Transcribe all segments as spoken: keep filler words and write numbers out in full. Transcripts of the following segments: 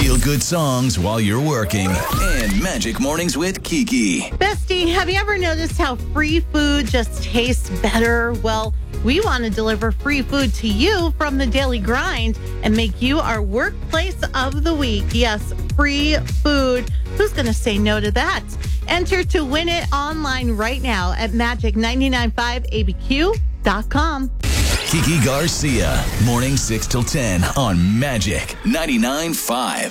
Feel good songs while you're working. And Magic Mornings with Kiki. Bestie, have you ever noticed how free food just tastes better? Well, we want to deliver free food to you from the Daily Grind and make you our workplace of the week. Yes, free food. Who's going to say no to that? Enter to win it online right now at magic nine nine five A B Q dot com. Kiki Garcia, morning six till ten on Magic ninety-nine point five.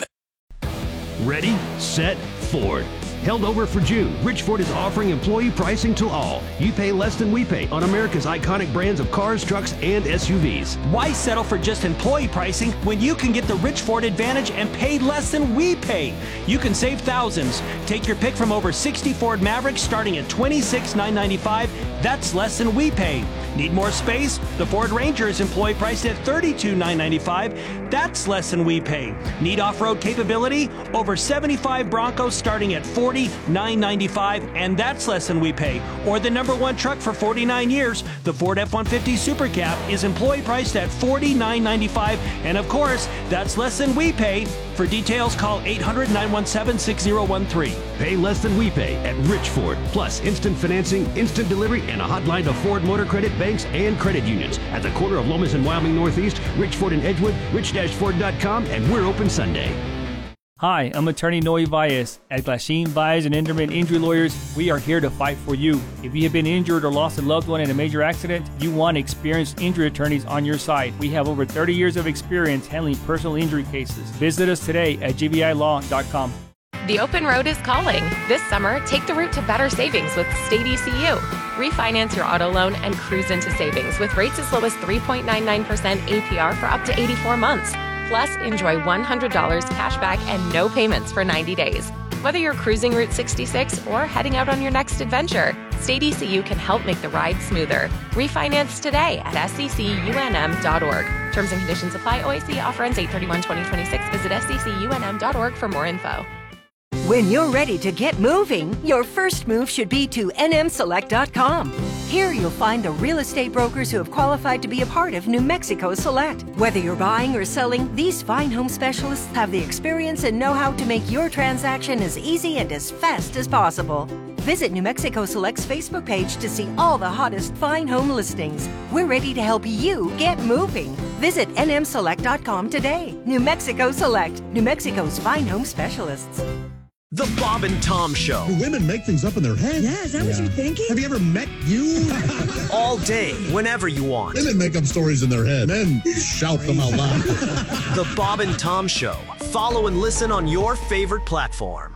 Ready, set, Ford. Held over for June, Rich Ford is offering employee pricing to all. You pay less than we pay on America's iconic brands of cars, trucks, and S U Vs. Why settle for just employee pricing when you can get the Rich Ford Advantage and pay less than we pay? You can save thousands. Take your pick from over sixty Ford Mavericks starting at twenty-six thousand nine hundred ninety-five dollars. That's less than we pay. Need more space? The Ford Ranger is employee priced at thirty-two thousand nine hundred ninety-five dollars. That's less than we pay. Need off-road capability? Over seventy-five Broncos starting at forty thousand nine hundred ninety-five dollars, and that's less than we pay. Or the number one truck for forty-nine years, the Ford F one fifty Super Cab, is employee priced at forty thousand nine hundred ninety-five dollars, and of course, that's less than we pay. For details, call eight hundred, nine one seven, six zero one three. Pay less than we pay at Rich Ford. Plus, instant financing, instant delivery, and a hotline to Ford Motor Credit banks and credit unions. At the corner of Lomas and Wyoming Northeast, Rich Ford and Edgewood, rich ford dot com, and we're open Sunday. Hi, I'm attorney Noe Valles. At Glasheen, Valles and Inderman Injury Lawyers, we are here to fight for you. If you have been injured or lost a loved one in a major accident, you want experienced injury attorneys on your side. We have over thirty years of experience handling personal injury cases. Visit us today at g b i law dot com. The open road is calling. This summer, take the route to better savings with State E C U. Refinance your auto loan and cruise into savings with rates as low as three point nine nine percent A P R for up to eighty-four months. Plus, enjoy one hundred dollars cash back and no payments for ninety days. Whether you're cruising Route sixty-six or heading out on your next adventure, State E C U can help make the ride smoother. Refinance today at S E C U N M dot org. Terms and conditions apply. O I C offer ends eight thirty-one twenty twenty-six. Visit S E C U N M dot org for more info. When you're ready to get moving, your first move should be to N M select dot com. Here you'll find the real estate brokers who have qualified to be a part of New Mexico Select. Whether you're buying or selling, these fine home specialists have the experience and know-how to make your transaction as easy and as fast as possible. Visit New Mexico Select's Facebook page to see all the hottest fine home listings. We're ready to help you get moving. Visit N M select dot com today. New Mexico Select, New Mexico's fine home specialists. The Bob and Tom Show. Do women make things up in their head? Yeah, is that yeah. what you're thinking? Have you ever met you? All day, whenever you want. Women make up stories in their head. Men shout them out loud. The Bob and Tom Show. Follow and listen on your favorite platform.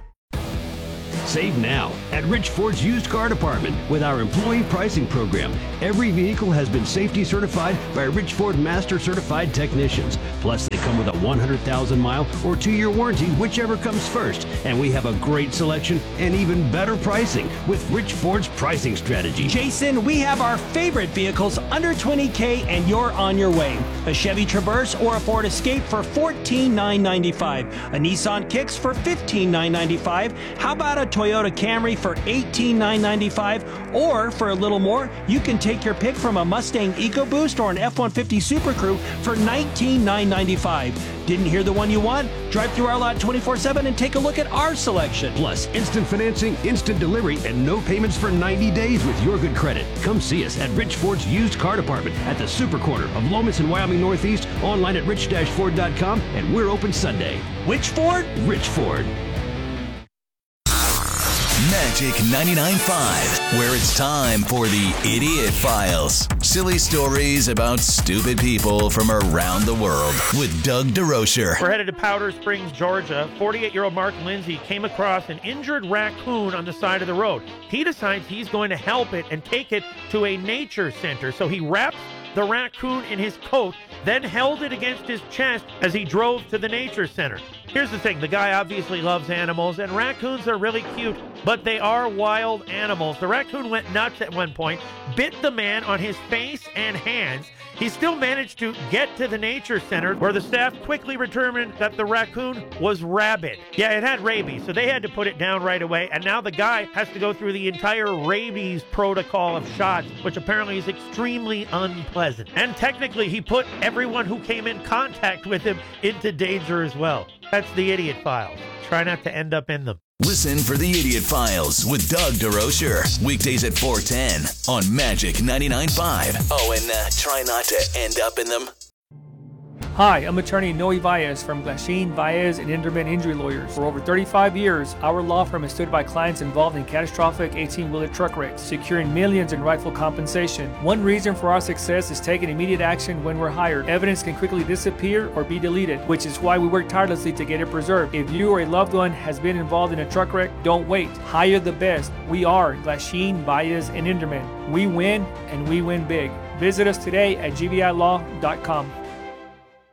Save now at Rich Ford's used car department with our employee pricing program. Every vehicle has been safety certified by Rich Ford Master Certified technicians. Plus, they come with a one hundred thousand mile or two-year warranty, whichever comes first. And we have a great selection and even better pricing with Rich Ford's pricing strategy. Jason, we have our favorite vehicles under twenty K and you're on your way. A Chevy Traverse or a Ford Escape for fourteen thousand nine hundred ninety-five dollars. A Nissan Kicks for fifteen thousand nine hundred ninety-five dollars. How about a Toyota Camry for eighteen thousand nine hundred ninety-five dollars? Or for a little more, you can take your pick from a Mustang EcoBoost or an F one fifty Super Crew for nineteen thousand nine hundred ninety-five dollars. Didn't hear the one you want? Drive through our lot twenty-four seven and take a look at our selection. Plus, instant financing, instant delivery, and no payments for ninety days with your good credit. Come see us at Rich Ford's used car department at the Super Corner of Lomas and Wyoming Northeast, online at rich ford dot com, and we're open Sunday. Which Ford? Rich Ford. Magic ninety-nine point five, where it's time for the Idiot Files. Silly stories about stupid people from around the world with Doug DeRocher. We're headed to Powder Springs, Georgia. forty-eight-year-old Mark Lindsay came across an injured raccoon on the side of the road. He decides he's going to help it and take it to a nature center. So he wraps the raccoon in his coat, then held it against his chest as he drove to the nature center. Here's the thing, the guy obviously loves animals, and raccoons are really cute, but they are wild animals. The raccoon went nuts at one point, bit the man on his face and hands. He still managed to get to the nature center, where the staff quickly determined that the raccoon was rabid. Yeah, it had rabies, so they had to put it down right away, and now the guy has to go through the entire rabies protocol of shots, which apparently is extremely unpleasant. unpleasant. And technically, he put everyone who came in contact with him into danger as well. That's the Idiot Files. Try not to end up in them. Listen for the Idiot Files with Doug DeRocher. Weekdays at four ten on Magic ninety-nine point five. Oh, and uh, try not to end up in them. Hi, I'm attorney Noe Valles from Glasheen, Valles, and Inderman Injury Lawyers. For over thirty-five years, our law firm has stood by clients involved in catastrophic eighteen-wheeler truck wrecks, securing millions in rightful compensation. One reason for our success is taking immediate action when we're hired. Evidence can quickly disappear or be deleted, which is why we work tirelessly to get it preserved. If you or a loved one has been involved in a truck wreck, don't wait. Hire the best. We are Glasheen, Valles, and Inderman. We win, and we win big. Visit us today at G V I law dot com.